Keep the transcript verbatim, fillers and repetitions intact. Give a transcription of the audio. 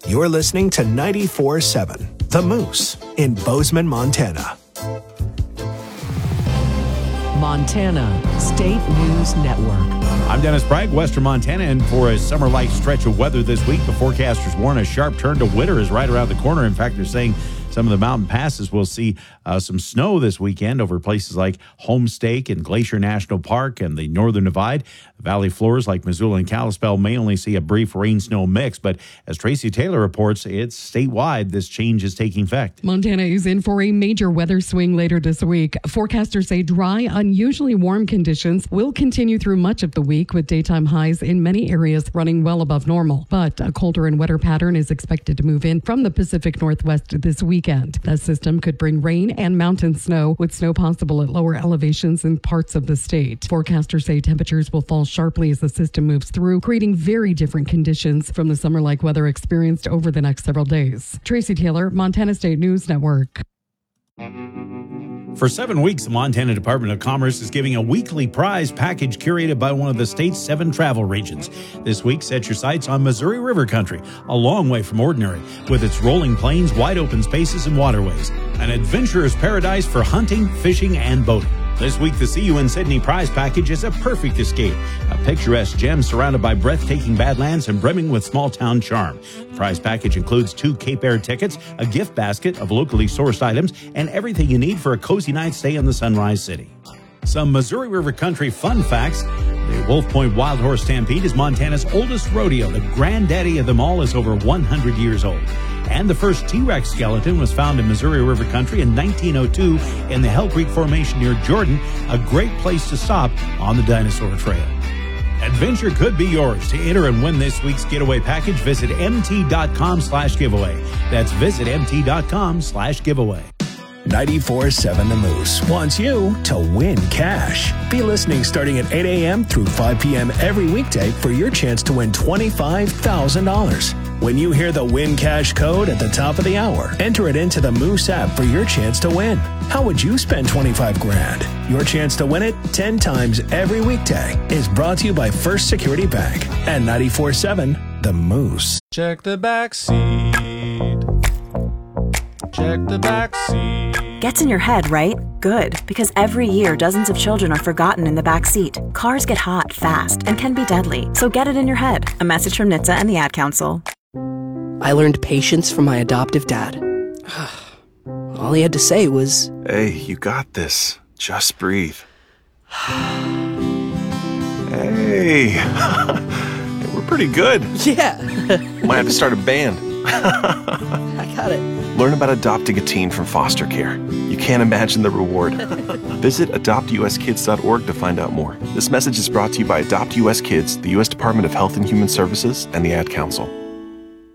You're listening to ninety-four seven The Moose in Bozeman, Montana. Montana State News Network. I'm Dennis Bragg, Western Montana, and for a summer-like stretch of weather this week, the forecasters warn a sharp turn to winter is right around the corner. In fact, they're saying some of the mountain passes will see uh, some snow this weekend over places like Homestake and Glacier National Park and the Northern Divide. Valley floors like Missoula and Kalispell may only see a brief rain-snow mix, but as Tracy Taylor reports, it's statewide this change is taking effect. Montana is in for a major weather swing later this week. Forecasters say dry, unusually warm conditions will continue through much of the week, with daytime highs in many areas running well above normal. But a colder and wetter pattern is expected to move in from the Pacific Northwest this weekend. The system could bring rain and mountain snow, with snow possible at lower elevations in parts of the state. Forecasters say temperatures will fall sharply as the system moves through, creating very different conditions from the summer-like weather experienced over the next several days. Tracy Taylor, Montana State News Network. For seven weeks, the Montana Department of Commerce is giving a weekly prize package curated by one of the state's seven travel regions. This week, set your sights on Missouri River Country, a long way from ordinary, with its rolling plains, wide open spaces, and waterways. An adventurer's paradise for hunting, fishing, and boating. This week, the See You in Sydney prize package is a perfect escape. A picturesque gem surrounded by breathtaking badlands and brimming with small-town charm. The prize package includes two Cape Air tickets, a gift basket of locally sourced items, and everything you need for a cozy night stay in the Sunrise City. Some Missouri River Country fun facts. The Wolf Point Wild Horse Stampede is Montana's oldest rodeo. The granddaddy of them all is over one hundred years old. And the first T-Rex skeleton was found in Missouri River Country in nineteen oh two in the Hell Creek Formation near Jordan, a great place to stop on the Dinosaur Trail. Adventure could be yours. To enter and win this week's getaway package, visit mt.com slash giveaway. That's visit mt.com slash giveaway. ninety-four seven The Moose wants you to win cash. Be listening starting at eight a.m. through five p.m. every weekday for your chance to win twenty-five thousand dollars. When you hear the Win Cash code at the top of the hour, enter it into the Moose app for your chance to win. How would you spend twenty-five grand? Your chance to win it ten times every weekday is brought to you by First Security Bank and ninety-four seven The Moose. Check the back seat. Check the back seat. Gets in your head, right? Good, because every year dozens of children are forgotten in the back seat. Cars get hot fast and can be deadly, so get it in your head. A message from N H T S A and the Ad Council. I learned patience from my adoptive dad. All he had to say was, "Hey, you got this. Just breathe." Hey, we're pretty good. Yeah. Might have to start a band. I got it. Learn about adopting a teen from foster care. You can't imagine the reward. Visit adopt u s kids dot org to find out more. This message is brought to you by Adopt U S Kids, the U S Department of Health and Human Services, and the Ad Council.